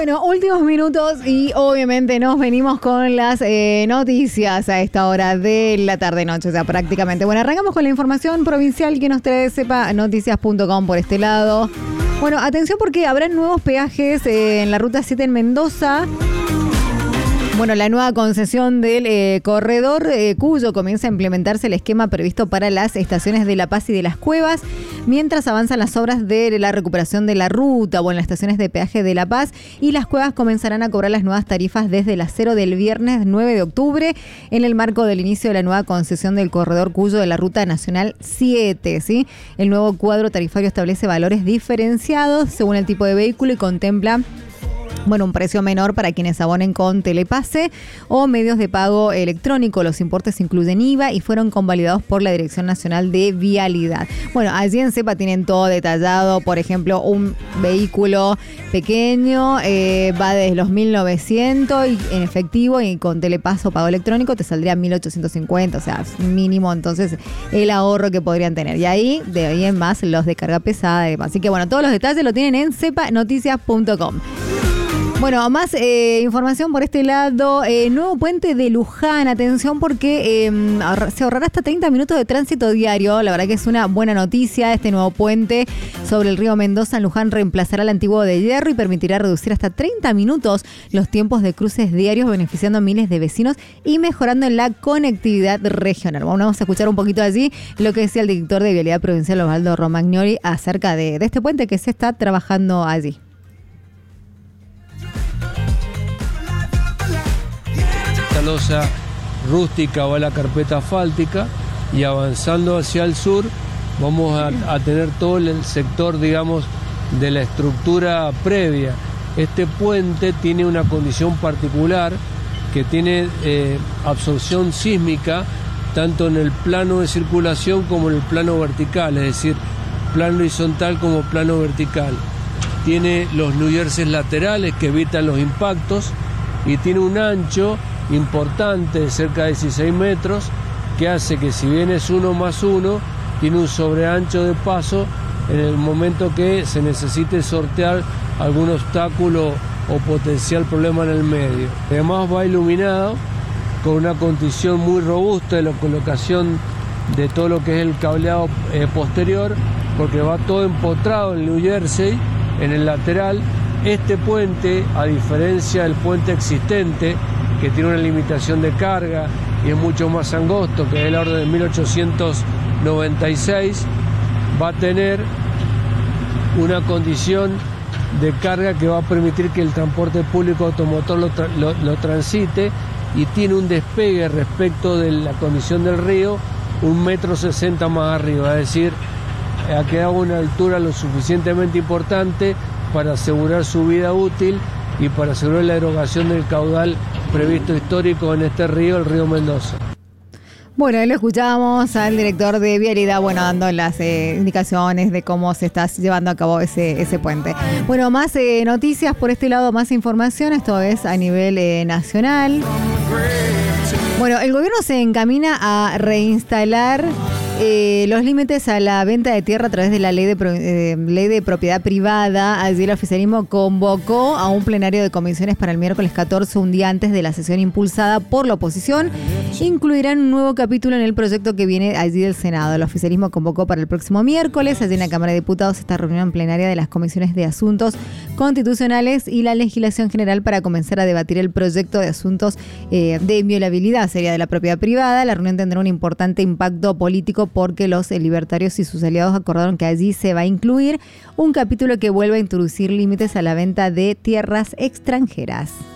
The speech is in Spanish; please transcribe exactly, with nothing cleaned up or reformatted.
Bueno, últimos minutos y obviamente nos venimos con las eh, noticias a esta hora de la tarde-noche, o sea, prácticamente. Bueno, arrancamos con la información provincial que nos trae sepa noticias punto com por este lado. Bueno, atención porque habrán nuevos peajes eh, en la Ruta siete en Mendoza. Bueno, la nueva concesión del eh, corredor eh, Cuyo comienza a implementarse el esquema previsto para las estaciones de La Paz y de Las Cuevas, mientras avanzan las obras de la recuperación de la ruta o en las estaciones de peaje de La Paz, y Las Cuevas comenzarán a cobrar las nuevas tarifas desde las cero del viernes nueve de octubre en el marco del inicio de la nueva concesión del corredor Cuyo de la Ruta Nacional siete, ¿sí? El nuevo cuadro tarifario establece valores diferenciados según el tipo de vehículo y contempla Bueno, un precio menor para quienes abonen con Telepase o medios de pago electrónico. Los importes incluyen I V A y fueron convalidados por la Dirección Nacional de Vialidad. Bueno, allí en SEPA tienen todo detallado. Por ejemplo, un vehículo pequeño eh, va desde los mil novecientos y en efectivo, y con Telepaso o pago electrónico te saldría mil ochocientos cincuenta, o sea, mínimo entonces el ahorro que podrían tener. Y ahí de ahí en más los de carga pesada y demás. Así que bueno, todos los detalles lo tienen en sepa noticias punto com. Bueno, más eh, información por este lado. Eh, nuevo puente de Luján. Atención porque eh, se ahorrará hasta treinta minutos de tránsito diario. La verdad que es una buena noticia. Este nuevo puente sobre el río Mendoza en Luján reemplazará el antiguo de hierro y permitirá reducir hasta treinta minutos los tiempos de cruces diarios, beneficiando a miles de vecinos y mejorando la conectividad regional. Bueno, vamos a escuchar un poquito allí lo que decía el director de Vialidad Provincial, Osvaldo Romagnoli, acerca de, de este puente que se está trabajando allí. Losa rústica va a la carpeta asfáltica y avanzando hacia el sur vamos a, a tener todo el sector, digamos, de la estructura previa. Este puente tiene una condición particular que tiene eh, absorción sísmica tanto en el plano de circulación como en el plano vertical, es decir, plano horizontal como plano vertical. Tiene los nuyerces laterales que evitan los impactos y tiene un ancho importante de cerca de dieciséis metros que hace que, si bien es uno más uno, tiene un sobreancho de paso en el momento que se necesite sortear algún obstáculo o potencial problema en el medio. Además va iluminado con una condición muy robusta de la colocación de todo lo que es el cableado eh, posterior, porque va todo empotrado en New Jersey, en el lateral. Este puente, a diferencia del puente existente, que tiene una limitación de carga y es mucho más angosto, que es de la orden de mil ochocientos noventa y seis, va a tener una condición de carga que va a permitir que el transporte público automotor lo, tra- lo, lo transite, y tiene un despegue respecto de la condición del río un metro sesenta más arriba, es decir, ha quedado a una altura lo suficientemente importante para asegurar su vida útil y para asegurar la erogación del caudal previsto histórico en este río, el río Mendoza. Bueno, ahí lo escuchábamos al director de Vialidad, bueno, dando las eh, indicaciones de cómo se está llevando a cabo ese, ese puente. Bueno, más eh, noticias por este lado, más información, esto es a nivel eh, nacional. Bueno, el gobierno se encamina a reinstalar Eh, los límites a la venta de tierra a través de la ley de, eh, ley de propiedad privada. Allí el oficialismo convocó a un plenario de comisiones para el miércoles catorce, un día antes de la sesión impulsada por la oposición. Incluirán un nuevo capítulo en el proyecto que viene allí del Senado. El oficialismo convocó para el próximo miércoles, allí en la Cámara de Diputados, esta reunión plenaria de las comisiones de asuntos constitucionales y la legislación general para comenzar a debatir el proyecto de asuntos eh, de inviolabilidad sería de la propiedad privada. La reunión tendrá un importante impacto político porque los libertarios y sus aliados acordaron que allí se va a incluir un capítulo que vuelva a introducir límites a la venta de tierras extranjeras.